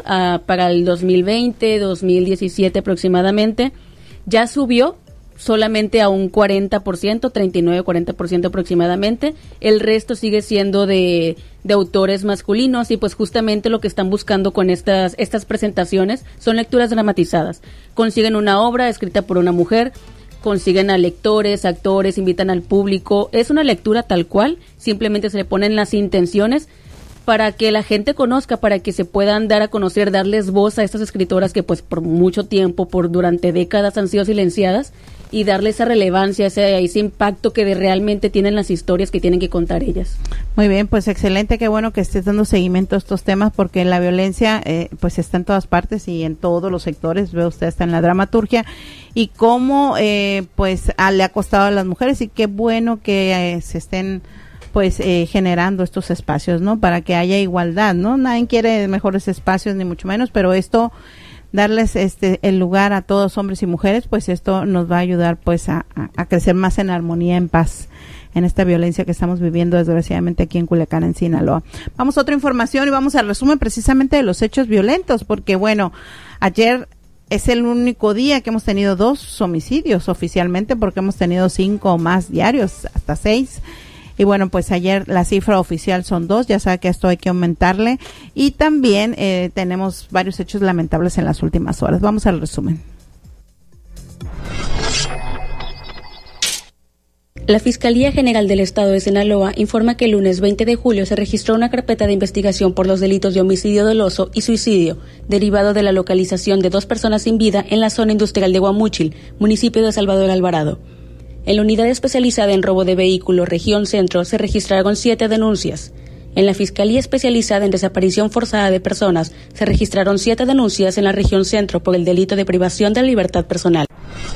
para el 2020, 2017 aproximadamente, ya subió solamente a un 40%, 39-40% aproximadamente. El resto sigue siendo de autores masculinos, y pues justamente lo que están buscando con estas presentaciones son lecturas dramatizadas. Consiguen una obra escrita por una mujer, consiguen a lectores, actores, invitan al público. Es una lectura tal cual, simplemente se le ponen las intenciones para que la gente conozca, para que se puedan dar a conocer, darles voz a estas escritoras que pues por mucho tiempo, durante décadas han sido silenciadas, y darle esa relevancia, ese impacto que realmente tienen las historias que tienen que contar ellas. Muy bien, pues excelente, qué bueno que estés dando seguimiento a estos temas, porque la violencia pues está en todas partes y en todos los sectores. Veo usted está en la dramaturgia y cómo pues le ha costado a las mujeres, y qué bueno que se estén pues generando estos espacios, ¿no? Para que haya igualdad, ¿no? Nadie quiere mejores espacios ni mucho menos, pero esto, darles el lugar a todos, hombres y mujeres, pues esto nos va a ayudar pues a crecer más en armonía, en paz, en esta violencia que estamos viviendo desgraciadamente aquí en Culiacán, en Sinaloa. Vamos a otra información y vamos al resumen precisamente de los hechos violentos, porque bueno, ayer es el único día que hemos tenido 2 homicidios oficialmente, porque hemos tenido 5 o más diarios, hasta 6. Y bueno, pues ayer la cifra oficial son 2, ya sabe que esto hay que aumentarle, y también tenemos varios hechos lamentables en las últimas horas. Vamos al resumen. La Fiscalía General del Estado de Sinaloa informa que el lunes 20 de julio se registró una carpeta de investigación por los delitos de homicidio doloso y suicidio, derivado de la localización de 2 personas sin vida en la zona industrial de Guamúchil, municipio de Salvador Alvarado. En la unidad especializada en robo de vehículos región centro se registraron 7 denuncias. En la Fiscalía especializada en desaparición forzada de personas se registraron 7 denuncias en la región centro por el delito de privación de la libertad personal.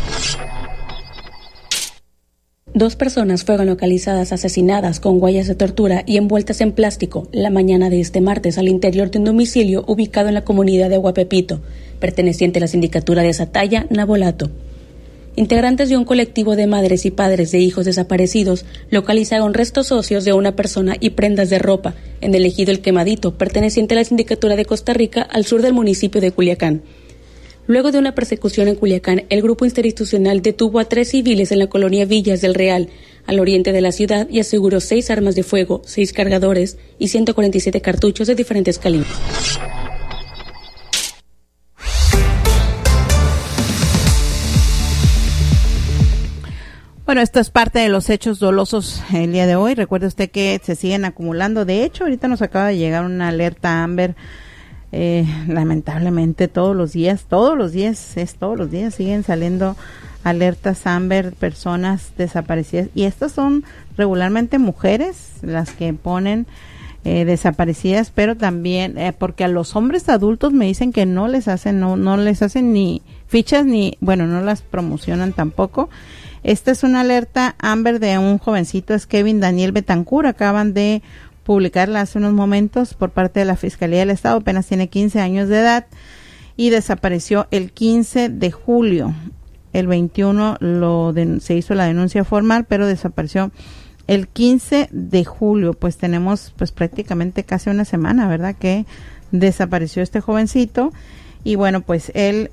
2 personas fueron localizadas asesinadas con huellas de tortura y envueltas en plástico la mañana de este martes al interior de un domicilio ubicado en la comunidad de Aguapepito, perteneciente a la sindicatura de Sataya, Nabolato. Integrantes de un colectivo de madres y padres de hijos desaparecidos localizaron restos óseos de una persona y prendas de ropa en el ejido El Quemadito, perteneciente a la Sindicatura de Costa Rica, al sur del municipio de Culiacán. Luego de una persecución en Culiacán, el grupo interinstitucional detuvo a 3 civiles en la colonia Villas del Real, al oriente de la ciudad, y aseguró 6 armas de fuego, 6 cargadores y 147 cartuchos de diferentes calibres. Bueno, esto es parte de los hechos dolosos el día de hoy. Recuerde usted que se siguen acumulando. De hecho, ahorita nos acaba de llegar una alerta Amber. Lamentablemente todos los días siguen saliendo alertas Amber, personas desaparecidas. Y estas son regularmente mujeres las que ponen desaparecidas, pero también porque a los hombres adultos me dicen que no les hacen ni fichas, no las promocionan tampoco. Esta es una alerta Amber de un jovencito, es Kevin Daniel Betancourt. Acaban de publicarla hace unos momentos por parte de la Fiscalía del Estado. Apenas tiene 15 años de edad y desapareció el 15 de julio. El 21 se hizo la denuncia formal, pero desapareció el 15 de julio. Pues tenemos pues prácticamente casi una semana, ¿verdad?, que desapareció este jovencito. Y bueno, pues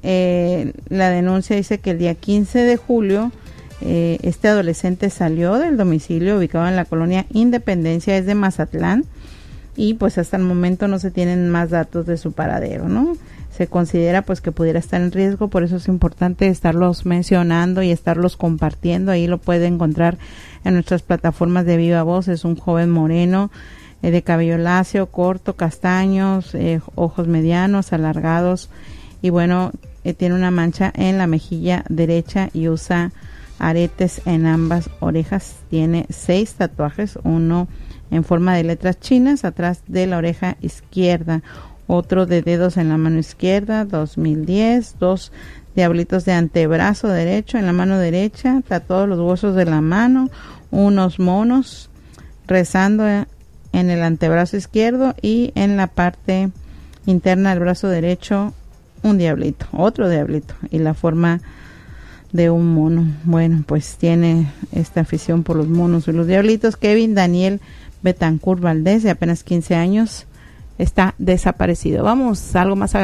la denuncia dice que el día 15 de julio este adolescente salió del domicilio ubicado en la colonia Independencia, es de Mazatlán, y pues hasta el momento no se tienen más datos de su paradero, ¿no? Se considera pues que pudiera estar en riesgo, por eso es importante estarlos mencionando y estarlos compartiendo. Ahí lo puede encontrar en nuestras plataformas de Viva Voz. Es un joven moreno, de cabello lacio, corto, castaños, ojos medianos, alargados, y bueno, tiene una mancha en la mejilla derecha y usa aretes en ambas orejas. Tiene 6 tatuajes, uno en forma de letras chinas atrás de la oreja izquierda, otro de dedos en la mano izquierda, 2010, 2 diablitos de antebrazo derecho en la mano derecha, tatuados los huesos de la mano, unos monos rezando en el antebrazo izquierdo, y en la parte interna del brazo derecho un diablito, otro diablito, y la forma de un mono. Bueno, pues tiene esta afición por los monos y los diablitos. Kevin Daniel Betancourt Valdés, de apenas 15 años, está desaparecido. Vamos a algo más